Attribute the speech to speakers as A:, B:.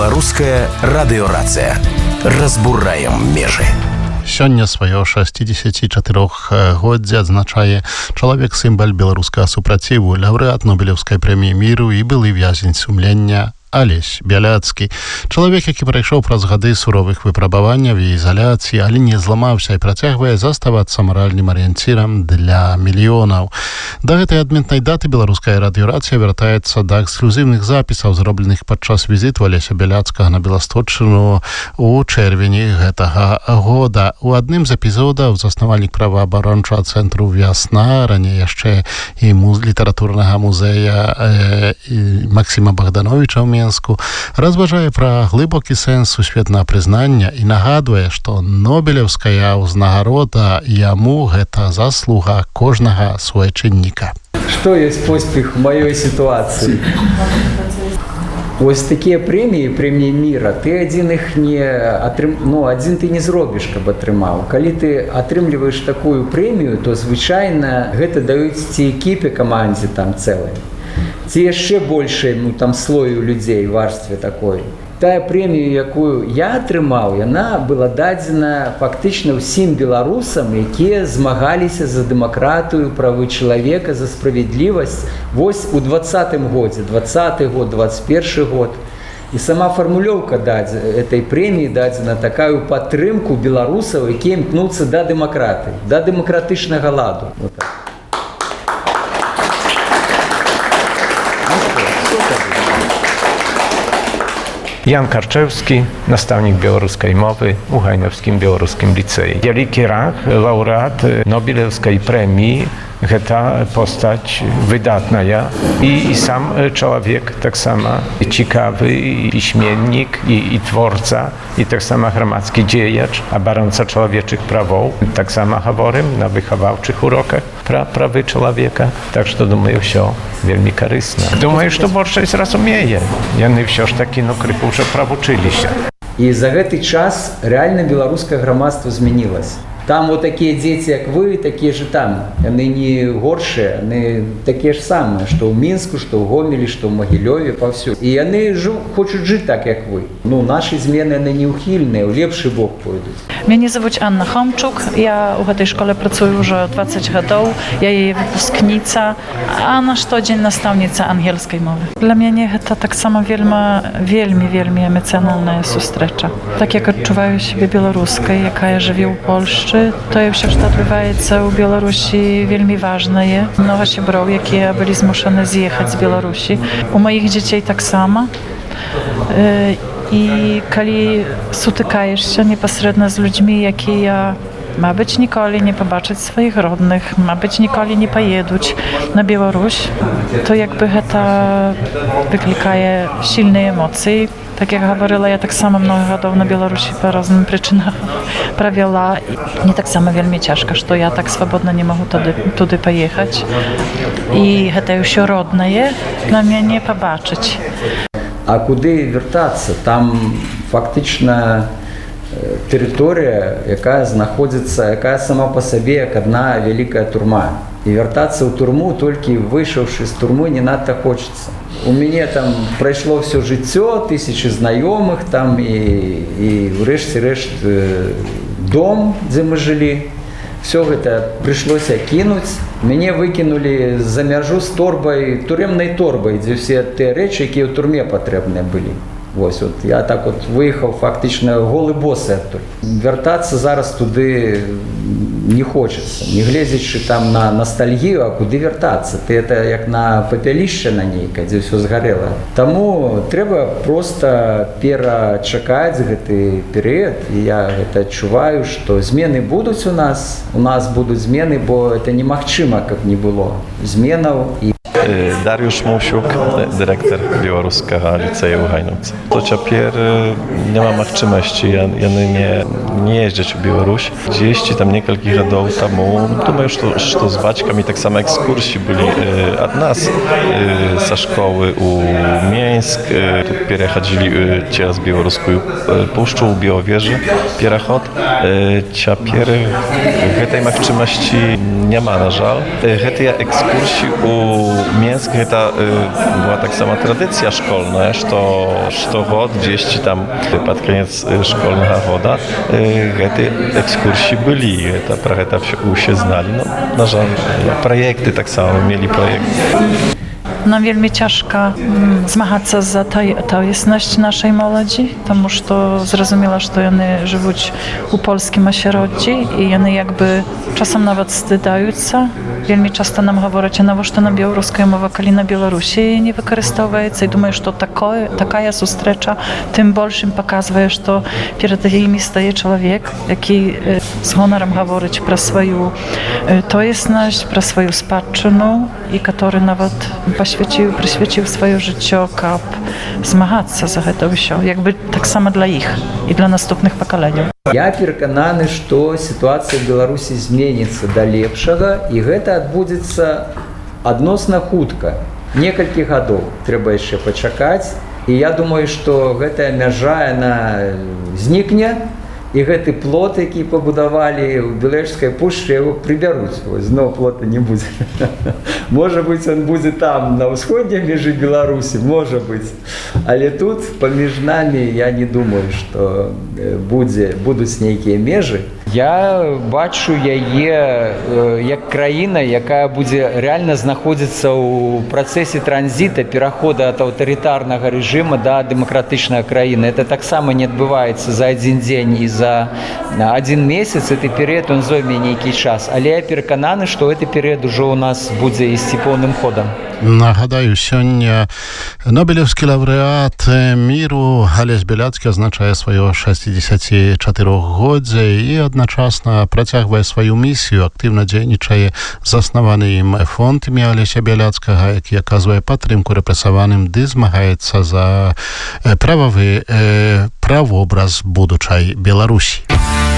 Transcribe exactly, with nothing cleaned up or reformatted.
A: Беларуская радыёрацыя. Разбураем межы.
B: Сёння сваё шэсцідзесяцічатырохгоддзе адзначае чалавек-сімбаль беларускага супраціву, лаўрэат Нобелеўскай прэміі міру і былы вязень сумлення Алесь Бяляцкі. Чалавек, які прайшоў праз гады суровых выпрабаванняў і ізаляцыі, але не зламаўся і працягвае заставацца маральным арыенцірам для мільёнаў. Да гэтай адметнай даты беларуская радыёрацыя вяртаецца да эксклюзіўных запісаў, зробленых падчас візіту Алеся Бяляцкага на Беласточчыну у чэрвені гэтага года. У адным з эпізодаў заснавальнік праваабарончага цэнтру «Вясна», раней яшчэ і муз... літаратурнага музея э, Максіма Богдановича ў Менску, разважае пра глыбокі сэнс сусветнага прызнання і нагадвае, што Нобелеўская ўзнагарода яму гэта заслуга кожнага суайчынніка.
C: Што ёсць поспех у маёй сітуацыі? Вось такія прэміі, прэміі міра, ты адзін іх не атрым... ну, адзін ты не зробіш, каб атрымаў. Калі ты атрымліваеш такую прэмію, то звычайна гэта даюць ці экіпе, камандзе там цэлай, ці яшчэ большай, ну, там слою людзей, варстве такой. Тая прэмію, якую я атрымаў, яна была дадзена фактычна ўсім беларусам, якія змагаліся за дэмакратыю, правы чалавека, за справядлівасць. Вось у двадцатым годзе, двадцаты год, двадцать першы год. І сама фармулёўка этой прэміі дадзена такую падтрымку беларусаў, якія імкнуцца да дэмакратыі, да дэмакратычнага ладу. Вот так.
D: Jan Karczewski, nastavnik białoruskiej mowy u Hajnowskim Białoruskim Liceum. Wielki rang, laureat Nobelewskiej premii, to postać wydatna ja i, i sam człowiek tak samo ciekawy i piśmiennik i, i twórca i tak samo gromadzki dziejacz, a baronca człowieczych prawów, tak samo говорим na wychowawczych urokach pra, prawy człowieka, tak że думаю, все wielmi korzystne. Думаю, что большинство разумеje, яны все ж таки ну крыху уже правучыліся.
C: І за гэты час реально беларускае грамадства змянілася. Там вот такие дети, как вы, такие же там. Они не горшие, они такие же самые, что в Минску, что в Гомеле, что в Могилеве, повсюду. И они жу, хочут жить так, как вы. Ну, наши змены, они неухильные, в лепший бок пойдут.
E: Меня зовут Анна Хомчук, я в этой школе працую уже двадцать годов, я ее выпускница, а на что день наставница ангельской мовы. Для меня это так само вельми, вельми, вельми эмоциональная встреча. Так як odczuwaję siebie białoruskiej, jaka ja żyję w Polsce, to все, что odbywaється у Білорусі, вельми важне. Много сяброў, якія былі змушаны з'ехаць з Беларусі. У моих дзяцей таксама. І калі сутыкаешся непасрэдна з людзьмі, якія, мабыць, ніколі не пабачаць сваіх родных, мабыць, ніколі не паедуць на Беларусь, то якby гэта выклікае сильныя эмоцыі. Так як говорила, я так само много годов на Беларусі по разным причинам провела. Мне так само вельми цяжка, что я так свободно не могу туды, туды поехать. И гэта ўсё роднае на мяне побачыць.
C: А куды вертацца? Там фактычна тэрыторыя, якая знаходзіцца, якая сама по сабе як одна вялікая турма. І вертацца ў турму, толькі выйшаўшы з турмы, не надта хочется. У мяне там прайшло все жыццё, тысячи знаёмых там і, і врэшце-рэшт дом, дзе мы жылі. Все гэта прыйшлося кінуць. Мяне выкінулі за мяжу з торбай, турэмнай торбай, дзе все тыя рэчы, якія ў турме патрэбныя былі. Вось, от, я так от выехаў фактычна голы босы адтуль. Вяртацца зараз туды не хочется, не гледзячы там на ностальгію, а куды вяртацца? Ты это як на папялішча на нейкае, дзе ўсё згарэла. Таму трэба проста перачакаць гэты перыяд, і я гэта адчуваю, што змены будуць у нас, у нас будуць змены, бо это немагчыма, каб не было зменаў. І
F: Dariusz Musiuk, dyrektor Białoruskiego Liceum w Hajnówce. To ciapier nie ma możliwości, ja, ja nie, nie jeździć w Białoruś. Jeździ tam niekoľkých radów temu, думаю, что, что z baćkami tak samo ekskursji byli od nas ze szkoły u Mińsku. Мінск, тут переходили через Белорусскую пушчу, Беловежье, переход. Цяпер гэтай магчымасці няма, на жаль. Гэтыя экскурсіі у Мінск, гэта была таксама традыцыя школьная, што штогод дзесьці там пад канец школьнага года гэты экскурсіі былі. Гэта пра гэта ўсе зналі. Ну, на жаль, праекты таксама мелі праекты.
E: Нам вельмі цяжка змагацца за тоеснасць нашай моладзі, таму што зразумела, што яны жывуць у польскім асяроддзі і яны як бы часам нават стыдаюцца. Вельмі часта нам гавораць, а навошта нам беларуская мова, калі на Беларусі не выкарыстоўваецца, і думаю, што такое, такая сустрэча тым больш ім паказвае, што перад імі стае чалавек, які з гонарам гаворыць пра сваю тоеснасць, пра сваю спадчыну і который нават пасвяціў, прысвяціў сваё жыццё, каб змагацца за гэта ўсё, як бы таксама для іх і для наступных пакаленняў.
C: Я перакананы, што сітуацыя ў Беларусі зменіцца да лепшага, і гэта адбудзецца адносна хутка. Некалькі гадоў трэба яшчэ пачакаць, і я думаю, што гэтая мяжа яна знікне, і гэты плот, які пабудавалі ў Белавежскай пушчы, яго прыбяруць. Зноў плота не будзе. Можа быць, ён будзе там, на ўсходняй межы Беларусі, можа быць. Але тут, паміж намі, я не думаю, што будзе, будуць нейкія межы.
G: Я бачу яе як краіна, якая будзе рэальна знаходзіцца ў працэсе транзіта, перахода ад аўтарытарнага рэжыма да дэмакратычнай краіны. Это таксама не адбываецца за адзін дзень і за адзін месяц. Гэты перыяд он зойме нейкі час. Але я перакананы, што гэты перыяд ужо ў нас будзе ісці поўным ходам.
B: Нагадаю, сёння Нобелевскі лаўрэат міру Алесь Бяляцкі азначае сваё шэсцідзесяцічатырохгоддзе і адначасна працягвае сваю місію, актыўна дзейнічае заснаваны ім фонд імя Алеся Бяляцкага, які аказвае падтрымку рэпрэсаваным ды змагаецца за прававы правобраз будучай Беларусі.